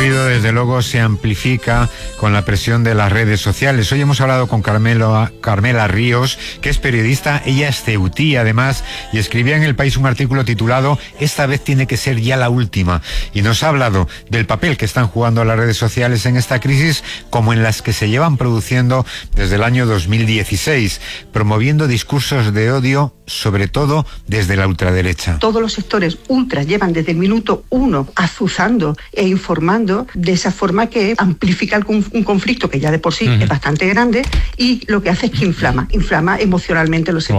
ruido, desde luego, se amplifica con la presión de las redes sociales. Hoy hemos hablado con Carmela Ríos, que es periodista. Ella es ceutí, además, y escribía en El País un artículo titulado "Esta vez tiene que ser ya la última". Y nos ha hablado del papel que están jugando las redes sociales en esta crisis, como en las que se llevan produciendo desde el año 2016, promoviendo discursos de odio, sobre todo desde la ultraderecha. Todos los sectores ultras llevan desde el minuto 1 azuzando e informando de esa forma que amplifica un conflicto que ya de por sí es bastante grande, y lo que hace es que inflama emocionalmente los sectores.